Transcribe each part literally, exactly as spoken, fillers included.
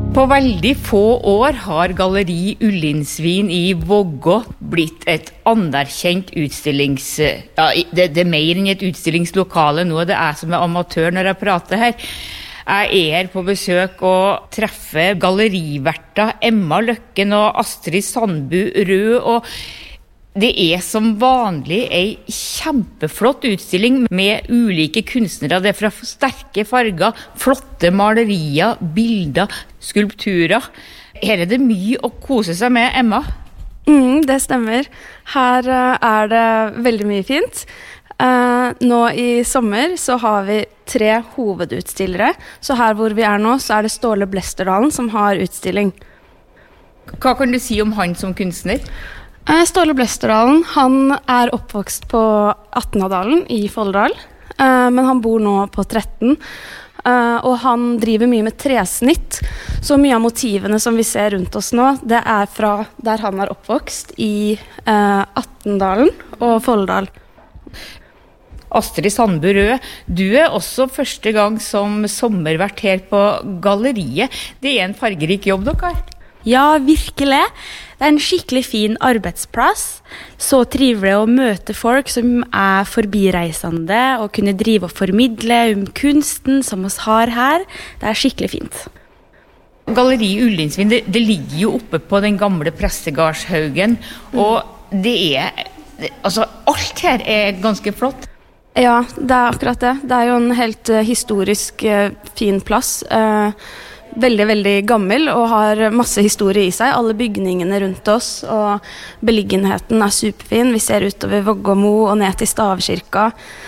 På veldig få år har Galleri Ullinsvin i Vågå blitt et anerkjent utstillings... Ja, det, det er mer enn et utstillingslokale nå, det er som en amatør når jeg prater her. Jeg er her på besøk og treffer galleriverter Emma Løkken og Astrid Sandbu Rød, og det er som vanlig en kjempeflott utstilling med ulike kunstnere. Det er fra sterke farger, flotte malerier, bilder, skulpturer. Her er det mye å kose seg med, Emma. Mm, det stemmer. Her uh, er det veldig mye fint. Uh, nå i sommer så har vi tre hovedutstillere. Så her hvor vi er nå, så er det Ståle Blesterdalen som har utstilling. Hva kan du si om han som kunstner? Ståle Blesterdalen, han er oppvokst på Atnadalen i Folldal, men han bor nå på tretten, og han driver mye med tresnitt, så mye av motivene som vi ser rundt oss nå, det er fra der han er oppvokst i Atnadalen og Folldal. Astrid Sandbu Rød, du er også første gang som sommervert her på galleriet. Det er en fargerik jobb dere har. Ja, virkelig. Det er en skikkelig fin arbeidsplass. Så trivelig å møte folk som er forbireisende og kunne drive og formidle om kunsten som oss har her. Det er skikkelig fint. Galleri Ullinsvin, det, det ligger jo oppe på den gamle Prestegardshaugen, og det er, altså alt her er ganske flott. Ja, det er akkurat det. Det er jo en helt uh, historisk uh, fin plass. Uh, Veldig, veldig gammel og har masse historie i seg. Alle bygningene rundt oss og beliggenheten er superfin. Vi ser utover Vågåmo og ned til Stavkirka.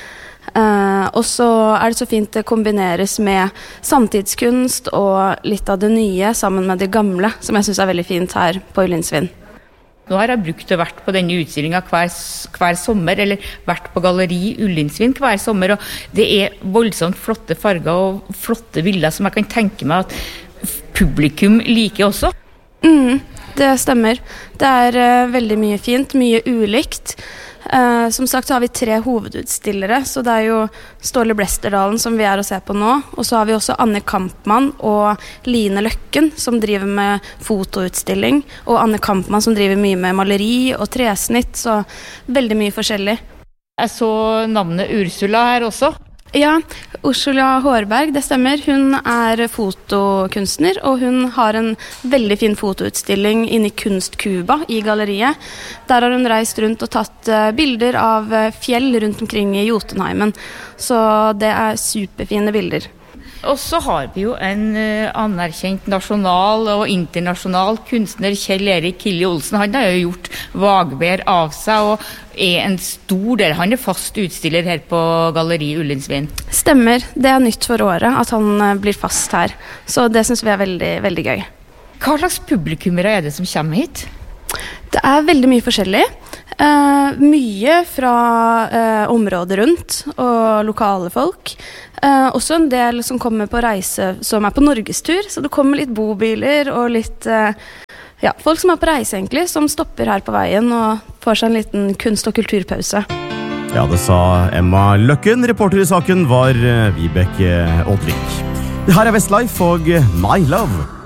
Eh, og så er det så fint det kombineres med samtidskunst og litt av det nye sammen med det gamle, som jeg synes er veldig fint her på Ullinsvin. Nå har jeg brukt å vært på denne utstillingen hver, hver sommer, eller vært på Galleri Ullinsvin hver sommer, og det er voldsomt flotte farger og flotte bilder som jeg kan tenke meg at publikum liker også. Mm, det stemmer. Det er uh, veldig mye fint, mye ulikt. Uh, som sagt så har vi tre hovedutstillere, så det er jo Ståle Blesterdalen som vi er å se på nå, og så har vi også Anne Kampmann og Line Løkken som driver med fotoutstilling, og Anne Kampmann som driver mye med maleri og tresnitt, så veldig mye forskjellig. Jeg så navnet Ursula her også. Ja, Ursula Hårberg, det stemmer. Hun er fotokunstner, og hun har en veldig fin fotoutstilling inne i Kunstkuba i galleriet. Der har hun reist rundt og tatt bilder av fjell rundt omkring i Jotunheimen. Så det er superfine bilder. Og så har vi jo en uh, anerkjent nasjonal og internasjonal kunstner, Kjell Erik Kilje Olsen. Han har jo gjort Vagbær av seg og er en stor del. Han er fast utstiller her på Galleri Ullinsvin. Stemmer. Det er nytt for året at han uh, blir fast her. Så det synes vi er veldig, veldig gøy. Hva slags publikummere er det som kommer hit? Det er veldig mye forskjellig. Uh, mye fra uh, området rundt og lokale folk. Uh, også en del som kommer på reise, som er på norgestur, så det kommer litt bobiler og litt uh, ja, folk som er på reise egentlig, som stopper her på veien og får seg en liten kunst- og kulturpause. Ja, det sa Emma Løkken. Reporter i saken var uh, Vibeke Oddvik. Her er Westlife og My Love.